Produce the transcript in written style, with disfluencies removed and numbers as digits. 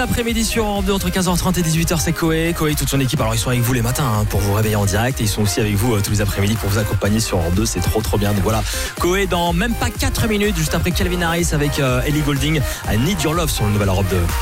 après-midi sur Europe 2 entre 15h30 et 18h, c'est Coé, toute son équipe. Alors ils sont avec vous les matins pour vous réveiller en direct et ils sont aussi avec vous tous les après-midi pour vous accompagner sur Europe 2, c'est trop bien. Donc voilà, Coé dans même pas 4 minutes, juste après Calvin Harris avec Ellie Goulding, I Need Your Love sur le nouvel Europe 2.